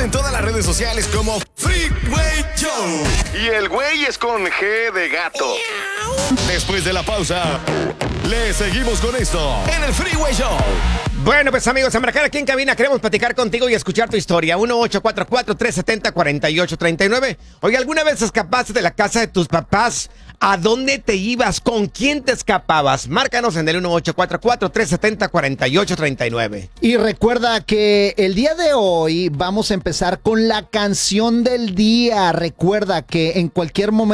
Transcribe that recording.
en todas las redes sociales como Freeway Show. Y el güey es con G de gato. Después de la pausa, le seguimos con esto en el Freeway Show. Bueno, pues amigos, a marcar aquí en cabina, queremos platicar contigo y escuchar tu historia. 1-844-370-4839. Oye, ¿alguna vez escapaste de la casa de tus papás? ¿A dónde te ibas? ¿Con quién te escapabas? Márcanos en el 1-844-370-4839. Y recuerda que el día de hoy vamos a empezar con la canción del día. Recuerda que en cualquier momento